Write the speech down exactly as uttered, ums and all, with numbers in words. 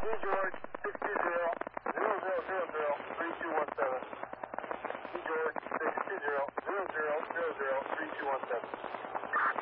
George, six two zero, zero zero zero zero, three two one seven. George, six two zero, zero zero zero zero, three two one seven.